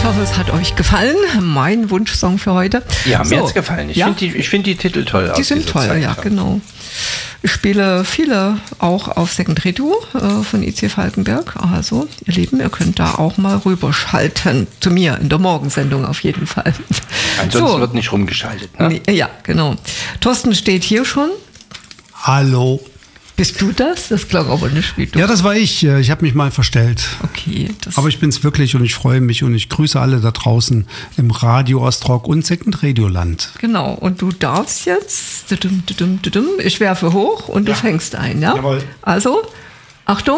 Ich hoffe, es hat euch gefallen. Mein Wunschsong für heute. Ja, mir hat's gefallen. Ich finde die Titel toll. Die sind toll, ja, genau. Ich spiele viele auch auf Second Redo von IC Falkenberg. Also, ihr Lieben, ihr könnt da auch mal rüberschalten. Zu mir in der Morgensendung auf jeden Fall. Ansonsten wird nicht rumgeschaltet, ne? Nee, ja, genau. Thorsten steht hier schon. Hallo. Bist du das? Das klang aber nicht wie du. Ja, das war ich. Ich habe mich mal verstellt. Okay. Aber ich bin's wirklich und ich freue mich und ich grüße alle da draußen im Radio Ostrock und Second Radio Land. Genau. Und du darfst jetzt, ich werfe hoch und du fängst ein, ja? Jawohl. Also, Achtung.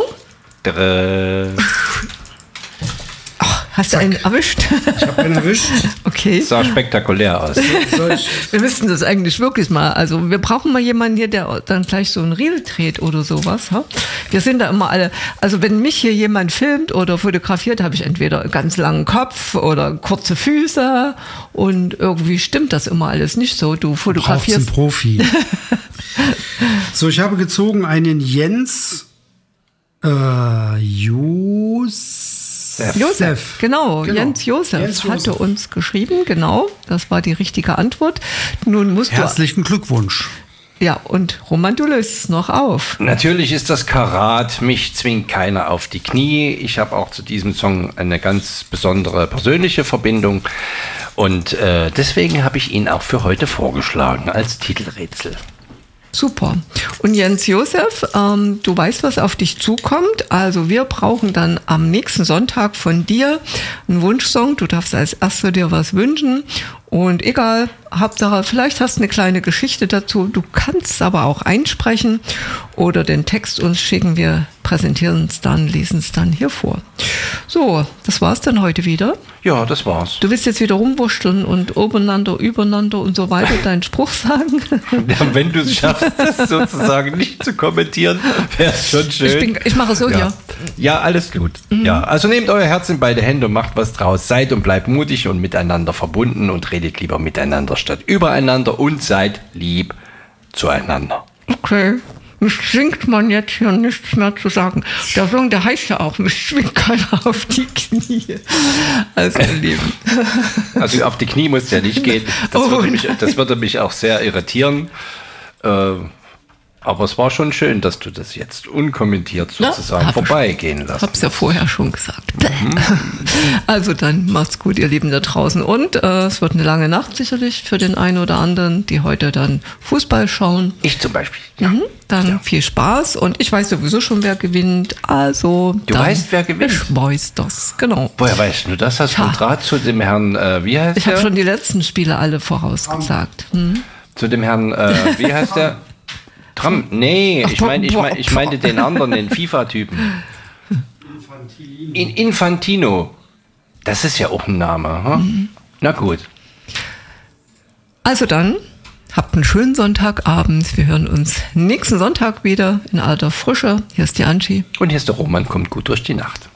Hast du einen erwischt? Ich habe einen erwischt. Okay. Das sah spektakulär aus. Wir müssten das eigentlich wirklich mal, also wir brauchen mal jemanden hier, der dann gleich so ein Reel dreht oder sowas. Ha? Wir sind da immer alle, also wenn mich hier jemand filmt oder fotografiert, habe ich entweder einen ganz langen Kopf oder kurze Füße und irgendwie stimmt das immer alles nicht so. Du fotografierst. Du brauchst einen Profi. So, ich habe gezogen einen Jens Josef. Genau. Jens Josef hatte uns geschrieben, genau, das war die richtige Antwort. Nun musst Herzlichen Glückwunsch. Ja, und Roman, du löst es noch auf. Natürlich ist das Karat, mich zwingt keiner auf die Knie. Ich habe auch zu diesem Song eine ganz besondere persönliche Verbindung und deswegen habe ich ihn auch für heute vorgeschlagen als Titelrätsel. Super. Und Jens Josef, du weißt, was auf dich zukommt. Also wir brauchen dann am nächsten Sonntag von dir einen Wunschsong. Du darfst als Erster dir was wünschen. Und egal, Hauptsache, vielleicht hast du eine kleine Geschichte dazu. Du kannst aber auch einsprechen oder den Text uns schicken. Wir präsentieren es dann, lesen es dann hier vor. So, das war's dann heute wieder. Ja, das war's. Du willst jetzt wieder rumwurschteln und obeneinander, übereinander und so weiter deinen Spruch sagen? Ja, wenn du es schaffst, das sozusagen nicht zu kommentieren, wäre es schon schön. Ich mache so, ja. Ja, alles gut. Mhm. Ja, also nehmt euer Herz in beide Hände und macht was draus. Seid und bleibt mutig und miteinander verbunden und redet lieber miteinander statt übereinander und seid lieb zueinander. Okay. Mich zwingt man jetzt hier nichts mehr zu sagen. Der Song, der heißt ja auch, mich zwingt keiner auf die Knie. Also, ihr Lieben. Also auf die Knie muss ja nicht gehen. Das würde mich auch sehr irritieren. Aber es war schon schön, dass du das jetzt unkommentiert sozusagen vorbeigehen lässt. Ich habe es ja vorher schon gesagt. Also dann macht's gut, ihr Lieben da draußen. Und es wird eine lange Nacht sicherlich für den einen oder anderen, die heute dann Fußball schauen. Ich zum Beispiel. Ja. Dann viel Spaß. Und ich weiß sowieso schon, wer gewinnt. Also du weißt, wer gewinnt? Ich weiß das, genau. Woher weißt du das? Hast du Draht zu dem Herrn, wie heißt der? Ich habe schon die letzten Spiele alle vorausgesagt. Zu dem Herrn, wie heißt der? Trump? Nee, ich meinte den anderen, den FIFA-Typen. Infantino. Das ist ja auch ein Name. Hm? Na gut. Also dann, habt einen schönen Sonntagabend. Wir hören uns nächsten Sonntag wieder in alter Frische. Hier ist die Angie. Und hier ist der Roman, kommt gut durch die Nacht.